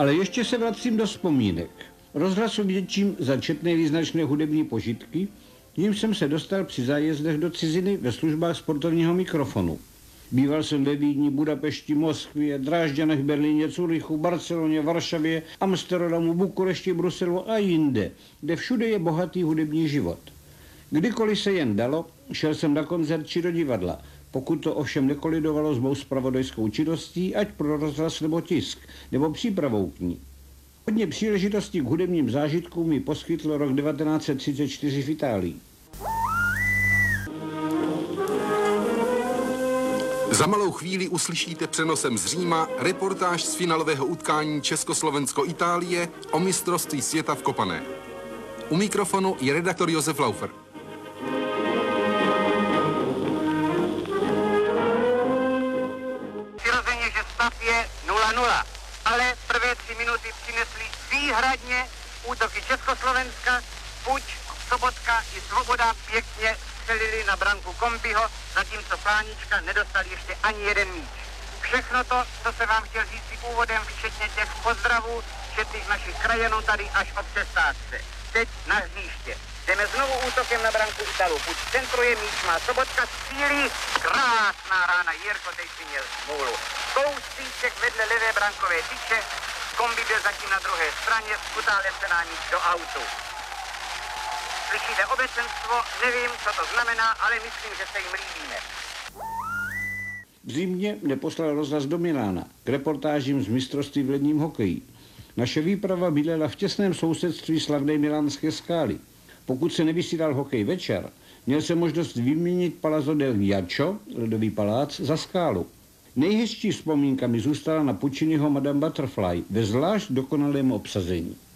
Ale ještě se vracím do vzpomínek. Rozhlasu vděčím za četné význačné hudební požitky, jim jsem se dostal při zájezdech do ciziny ve službách sportovního mikrofonu. Býval jsem ve Vídni, Budapešti, Moskvě, Drážďanech, Berlíně, Curychu, Barceloně, Varšavě, Amsterdamu, Bukurešti, Bruselu a jinde, kde všude je bohatý hudební život. Kdykoliv se jen dalo, šel jsem na koncert či do divadla, pokud to ovšem nekolidovalo s mou zpravodajskou činností, ať pro rozhlas nebo tisk, nebo přípravou k ní. Hodně příležitostí k hudebním zážitkům mi poskytl rok 1934 v Itálii. Za malou chvíli uslyšíte přenosem z Říma reportáž z finálového utkání Československo-Itálie o mistrovství světa v kopané. U mikrofonu je redaktor Josef Laufer. Přirozeně, že stav je 0-0, ale prvé 3 minuty přinesly výhradně útoky Československa, Puč, Sobotka i Svoboda pěkně střelili na branku Kombiho, zatímco Plánička nedostal ještě ani jeden míč. Všechno to, co jsem vám chtěl říct si úvodem, včetně těch pozdravů, všetných našich krajanů tady až o přestávce. Teď na hřiště. Jdeme znovu útokem na branku Italu. Puč centruje, míč má Sobotka, střílí, krásná rána, Jirko, teď si měl smůlu. Kousíček vedle levé brankové tyče, Kombi byl zatím na druhé straně, skutálem se náníž do autu. Slyšíte obecenstvo, nevím, co to znamená, ale myslím, že se jim líbíme. V zimě mě poslal rozhlas do Milána k reportážím z mistrovství v ledním hokeji. Naše výprava bydlela v těsném sousedství slavné milánské Skály. Pokud se nevysílal hokej večer, měl jsem možnost vyměnit Palazzo del Ghiaccio, ledový palác, za Skálu. Nejhezčí vzpomínka mi zůstala na Pucciniho Madame Butterfly ve zvlášť dokonalém obsazení.